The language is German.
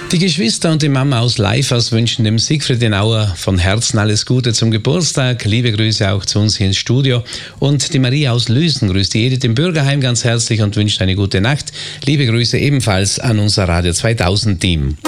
Die Geschwister und die Mama aus Leifers wünschen dem Siegfried Denauer von Herzen alles Gute zum Geburtstag. Liebe Grüße auch zu uns hier ins Studio. Und die Maria aus Lüsen grüßt die Edith im Bürgerheim ganz herzlich und wünscht eine gute Nacht. Liebe Grüße ebenfalls an unser Radio 2000 Team.